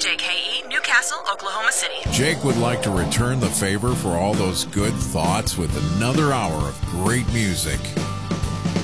KJKE, Newcastle, Oklahoma City. Jake would like to return the favor for all those good thoughts with another hour of great music.